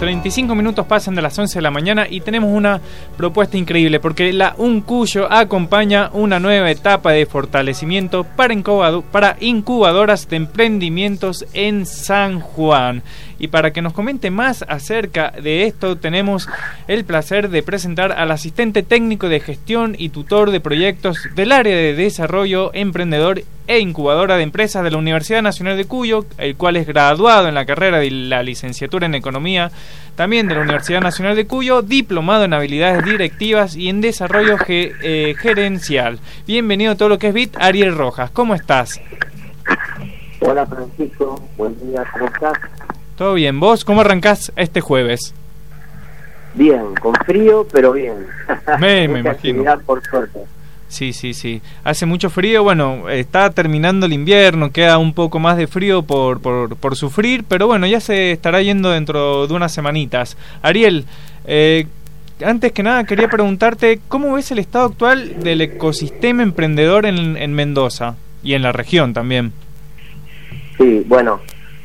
35 minutos pasan de las 11 de la mañana y tenemos una propuesta increíble porque la UNCUYO acompaña una nueva etapa de fortalecimiento para incubadoras de emprendimientos en San Juan. Y para que nos comente más acerca de esto, tenemos el placer de presentar al asistente técnico de gestión y tutor de proyectos del área de desarrollo emprendedor e incubadora de empresas de la Universidad Nacional de Cuyo, el cual es graduado en la carrera de la licenciatura en Economía, también de la Universidad Nacional de Cuyo, diplomado en habilidades directivas y en desarrollo gerencial. Bienvenido a todo lo que es BIT, Ariel Rojas. ¿Cómo estás? Hola Francisco, buen día, ¿cómo estás? Todo bien, ¿vos cómo arrancás este jueves? Bien, con frío, pero bien. Me imagino. Por suerte. Sí. Hace mucho frío, bueno, está terminando el invierno, queda un poco más de frío por sufrir, pero bueno, ya se estará yendo dentro de unas semanitas. Ariel, antes que nada quería preguntarte, ¿cómo ves el estado actual del ecosistema emprendedor en Mendoza y en la región también? Sí, bueno,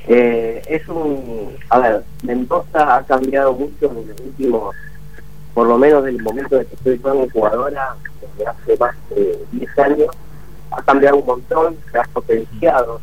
Mendoza ha cambiado mucho en los últimos, por lo menos desde el momento de que estoy con incubadora, desde hace más de 10 años, ha cambiado un montón, se ha potenciado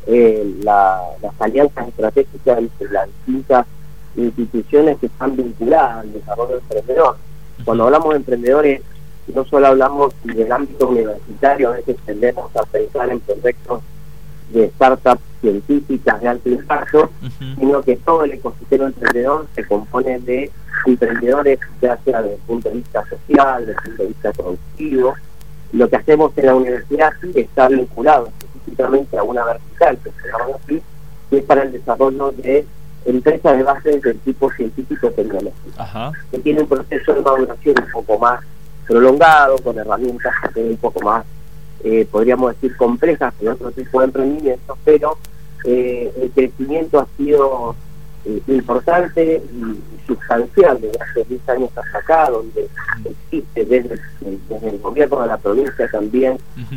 las alianzas estratégicas entre las distintas instituciones que están vinculadas al desarrollo emprendedor. Cuando hablamos de emprendedores, no solo hablamos del ámbito universitario, a veces tendemos a pensar en proyectos de startups científicas de alto impacto, sino que todo el ecosistema emprendedor se compone de emprendedores, ya sea desde el punto de vista social, desde el punto de vista productivo. Lo que hacemos en la universidad sí está vinculado específicamente a una vertical que se llama así, que es para el desarrollo de empresas de base del tipo científico-tecnológico, que tiene un proceso de maduración un poco más prolongado, con herramientas que tienen un poco más podríamos decir complejas en otro tipo de emprendimientos, pero el crecimiento ha sido importante y sustancial desde hace 10 años hasta acá, donde existe desde el gobierno de la provincia también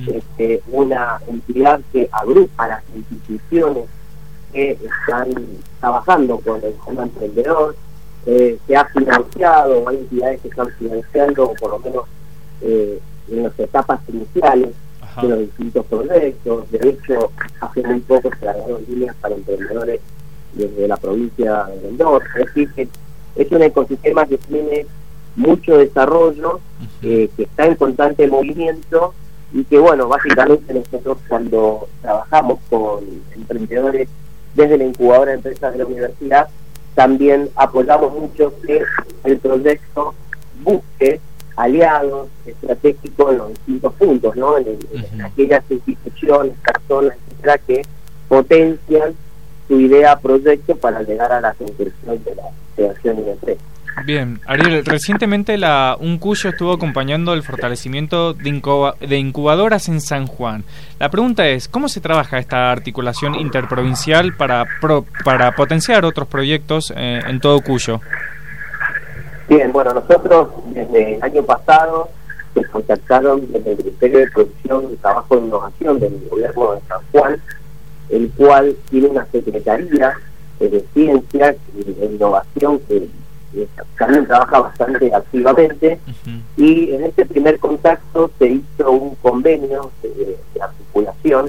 una entidad que agrupa a las instituciones que están trabajando con el tema emprendedor, que ha financiado, hay entidades que están financiando, o por lo menos en las etapas iniciales de los distintos proyectos. De hecho, hace muy poco se agregaron líneas para emprendedores desde la provincia de Mendoza. Es decir, que es un ecosistema que tiene mucho desarrollo, que está en constante movimiento y que, bueno, básicamente nosotros cuando trabajamos con emprendedores desde la incubadora de empresas de la universidad, también apoyamos mucho que el proyecto busque aliados estratégicos en los distintos puntos, ¿no? En aquellas instituciones, personas, etcétera, que potencian su idea, proyecto para llegar a la concreción de la creación de la empresa. Bien, Ariel, recientemente la UNCUYO estuvo acompañando el fortalecimiento de incubadoras en San Juan. La pregunta es, ¿cómo se trabaja esta articulación interprovincial para potenciar otros proyectos en todo Cuyo? Bien, bueno, nosotros desde el año pasado nos contactaron desde el Ministerio de Producción y Trabajo de Innovación del Gobierno de San Juan, el cual tiene una secretaría de ciencia y de innovación que también trabaja bastante activamente, y en este primer contacto se hizo un convenio de articulación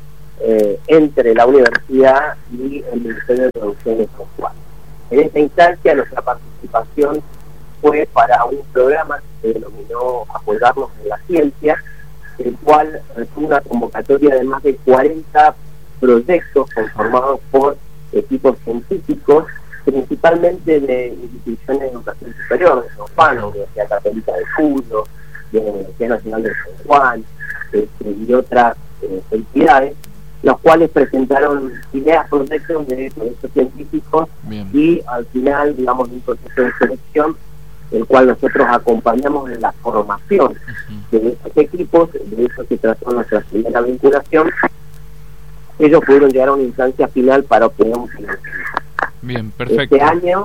entre la universidad y el Ministerio de Producción de San Juan. En esta instancia nuestra participación fue para un programa que se denominó Apoyarnos en la Ciencia, el cual fue una convocatoria de más de 40 proyectos conformados por equipos científicos, principalmente de instituciones de educación superior, de San Juan, la Universidad Católica de Cuyo, de la Universidad Nacional de San Juan, y otras entidades, los cuales presentaron ideas, proyectos de proyectos científicos. Bien. Y al final, digamos, un proceso de selección, el cual nosotros acompañamos en la formación de estos equipos. De eso se trató nuestra primera vinculación. Ellos pudieron llegar a una instancia final para obtener un financiamiento. Bien, perfecto. Este año,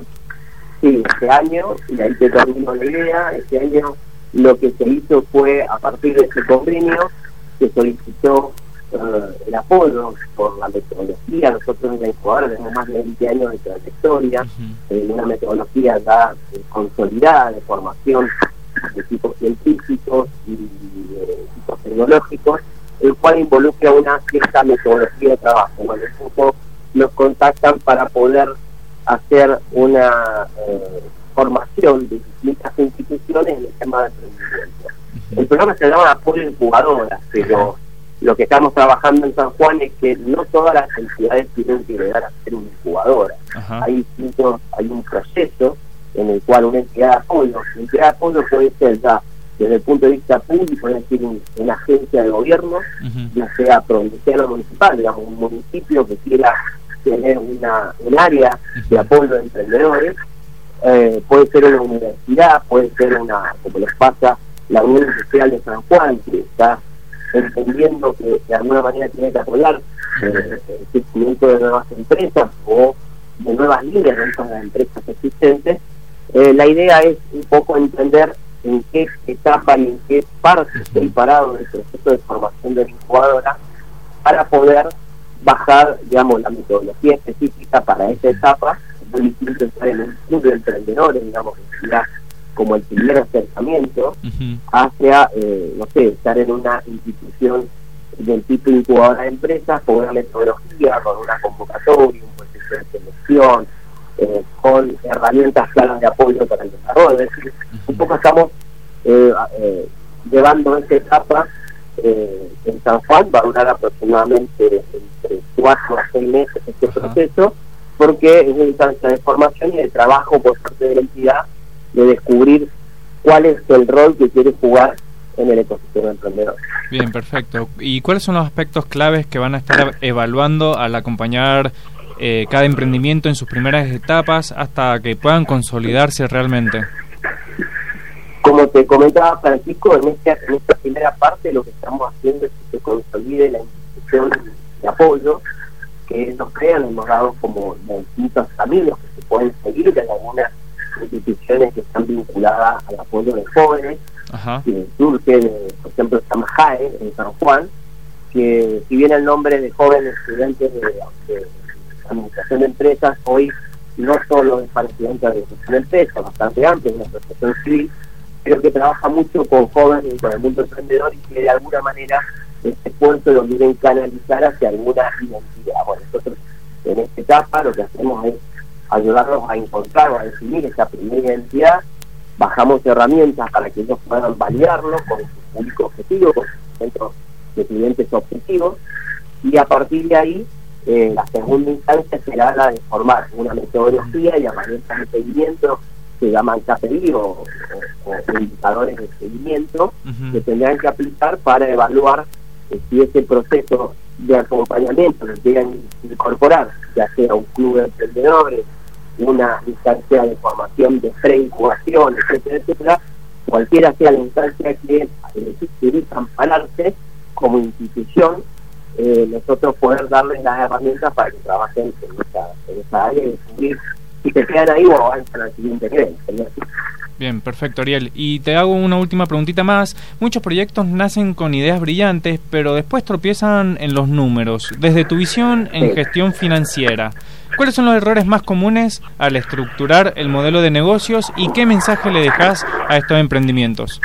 y ahí te termino la idea, este año lo que se hizo fue, a partir de ese convenio, se solicitó el apoyo por la metodología. Nosotros en la incubadora tenemos más de 20 años de trayectoria, una metodología ya consolidada de formación de tipos científicos y tipos tecnológicos, el cual involucra una cierta metodología de trabajo. Bueno, un poco nos contactan para poder hacer una formación de distintas instituciones en el tema de emprendimiento. El programa se llama Apoyo Incubadoras, pero lo que estamos trabajando en San Juan es que no todas las entidades tienen que llegar a ser una incubadora. Hay un proceso en el cual una entidad de apoyo puede ser ya desde el punto de vista público, es decir, una agencia de gobierno, ya sea provincial o municipal, digamos, un municipio que quiera tener un área de apoyo a emprendedores, puede ser una universidad, puede ser como les pasa la Unión Industrial de San Juan, que está entendiendo que de alguna manera tiene que apoyar el crecimiento de nuevas empresas o de nuevas líneas dentro de las empresas existentes. La idea es un poco entender en qué etapa y en qué parte estoy parado del proceso de formación de la incubadora para poder bajar, digamos, la metodología específica para esa etapa. Es muy distinto estar en un club de emprendedores, digamos, que sea como el primer acercamiento hacia, no sé, estar en una institución del tipo incubadora de empresas con una metodología, con una convocatoria, un proceso de selección, con herramientas claras de apoyo para el desarrollo. Es decir, un poco estamos llevando esta etapa en San Juan. Va a durar aproximadamente entre 4 a 6 meses este proceso, porque es una instancia de formación y de trabajo por parte de la entidad de descubrir cuál es el rol que quiere jugar en el ecosistema emprendedor. Bien, perfecto. ¿Y cuáles son los aspectos claves que van a estar evaluando al acompañar cada emprendimiento en sus primeras etapas hasta que puedan consolidarse realmente? Como te comentaba Francisco, en esta primera parte lo que estamos haciendo es que se consolide la institución de apoyo, que nos crean, hemos dado como distintos caminos que se pueden seguir. Hay algunas instituciones que están vinculadas al apoyo de jóvenes, que surge, por ejemplo, Samajae en San Juan, que si bien el nombre de jóvenes estudiantes de administración de empresas, hoy no solo es para estudiantes de administración de empresas, bastante amplio, es una asociación civil, pero que trabaja mucho con jóvenes y con el mundo emprendedor, y que de alguna manera este esfuerzo lo quieren canalizar hacia alguna identidad. Bueno, nosotros en esta etapa lo que hacemos es ayudarlos a encontrar o a definir esa primera identidad. Bajamos herramientas para que ellos puedan validarlo con su público objetivo, con sus centros de clientes objetivos, y a partir de ahí la segunda instancia será la de formar una metodología y herramientas de seguimiento que llaman KPI o indicadores de seguimiento que tendrán que aplicar para evaluar si ese proceso de acompañamiento que quieran incorporar, ya sea un club de emprendedores, una instancia de formación de pre-incubación, etcétera, etcétera, cualquiera sea la instancia que elijan pararse como institución, nosotros poder darles las herramientas para que trabajen en esa área y descubrir si se quedan ahí o avanzan al siguiente nivel. Bien, perfecto, Ariel. Y te hago una última preguntita más. Muchos proyectos nacen con ideas brillantes, pero después tropiezan en los números. Desde tu visión en gestión financiera, ¿cuáles son los errores más comunes al estructurar el modelo de negocios y qué mensaje le dejas a estos emprendimientos?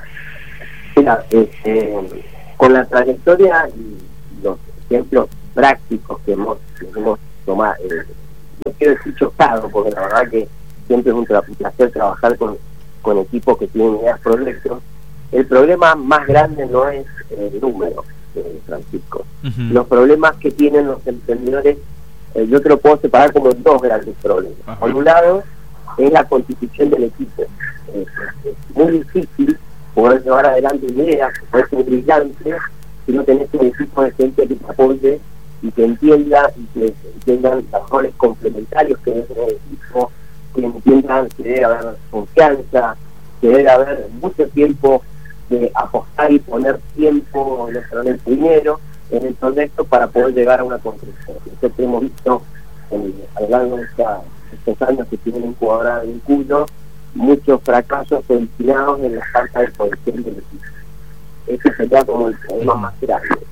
Mira, con la trayectoria y los ejemplos prácticos que hemos tomado, no quiero decir chocado, porque la verdad que siempre es un placer trabajar con equipos que tienen ideas, proyectos. El problema más grande no es el número, Francisco. Los problemas que tienen los emprendedores, yo te lo puedo separar como en dos grandes problemas. Por un lado, es la constitución del equipo. Es muy difícil poder llevar adelante una idea que puede ser brillante si no tenés un equipo de gente que te apoye y que entienda y que entiendan los roles complementarios que debe tener el equipo, que entiendan que debe haber confianza, que debe haber mucho tiempo de apostar y poner tiempo, no solamente dinero, en el proyecto para poder llegar a una construcción. Nosotros hemos visto a lo largo de estos años que tienen incubadora de Vinculo muchos fracasos originados en la falta de cohesión del equipo. Ese sería como el problema más grande.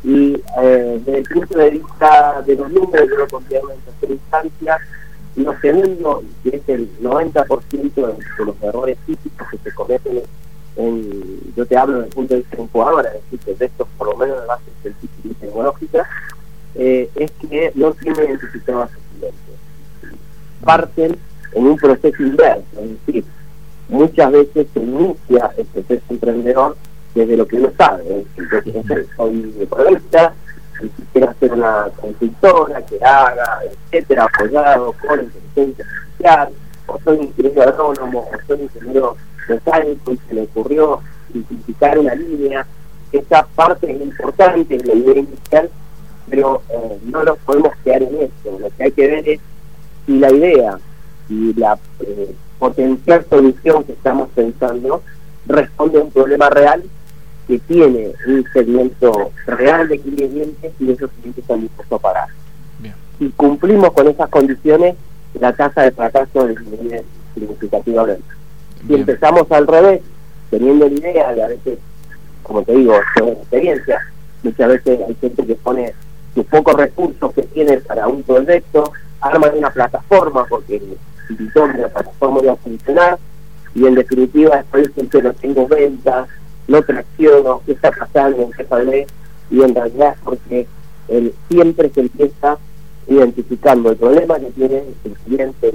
Y desde el punto de vista de los números, yo lo considero en tercera instancia. Lo segundo, que es el 90% de los errores físicos que se cometen yo te hablo desde el punto de vista de jugadora, es decir, de estos por lo menos de base científica y tecnológica, es que no tienen identificado a sus clientes. Parten en un proceso inverso, es decir, muchas veces se inicia el proceso emprendedor desde lo que uno sabe, es decir, yo soy economista, y quisiera hacer una consultora que haga, etcétera, apoyado con inteligencia artificial, o soy ingeniero agrónomo, o soy ingeniero mecánico, y se le ocurrió simplificar una línea. Esa parte es importante en la idea inicial, pero no nos podemos quedar en eso. Lo que hay que ver es si la idea y la potencial solución que estamos pensando responde a un problema real que tiene un segmento real de clientes y esos clientes están dispuestos a pagar. Bien. Si cumplimos con esas condiciones, la tasa de fracaso disminuye significativamente. Si empezamos al revés, teniendo la idea de a veces, como te digo, sobre experiencia, muchas veces hay gente que pone sus pocos recursos que tiene para un proyecto, arman una plataforma porque el botón de la plataforma va a funcionar, y en definitiva después dicen que no tengo ventas, no tracciono, qué está pasando, qué sale, y en realidad es porque siempre se empieza identificando el problema que tiene el cliente,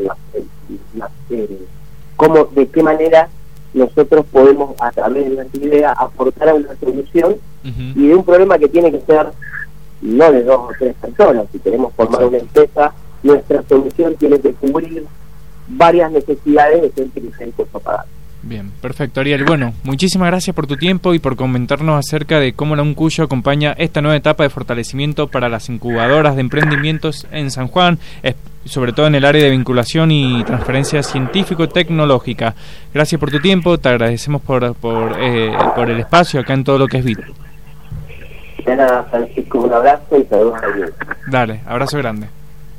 de qué manera nosotros podemos a través de nuestra idea aportar a una solución y de un problema que tiene que ser no de 2 o 3 personas. Si queremos formar una empresa, nuestra solución tiene que cubrir varias necesidades de gente que está dispuesto a pagar. Bien, perfecto, Ariel. Bueno, muchísimas gracias por tu tiempo y por comentarnos acerca de cómo la UNCUYO acompaña esta nueva etapa de fortalecimiento para las incubadoras de emprendimientos en San Juan, sobre todo en el área de vinculación y transferencia científico-tecnológica. Gracias por tu tiempo, te agradecemos por el espacio acá en Todo lo que es Bit. De nada, Francisco, un abrazo y saludos a Ariel. Dale, abrazo grande.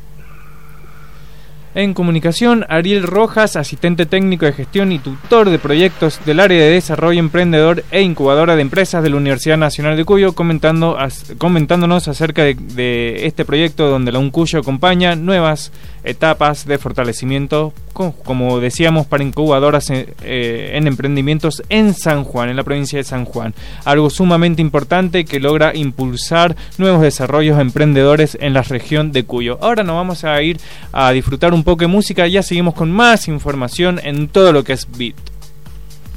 En comunicación, Ariel Rojas, asistente técnico de gestión y tutor de proyectos del área de desarrollo emprendedor e incubadora de empresas de la Universidad Nacional de Cuyo, comentándonos acerca de este proyecto donde la UNCUYO acompaña nuevas etapas de fortalecimiento, como decíamos, para incubadoras en emprendimientos en San Juan, en la provincia de San Juan. Algo sumamente importante que logra impulsar nuevos desarrollos emprendedores en la región de Cuyo. Ahora nos vamos a ir a disfrutar un poco de música, ya seguimos con más información en Todo lo que es Bit.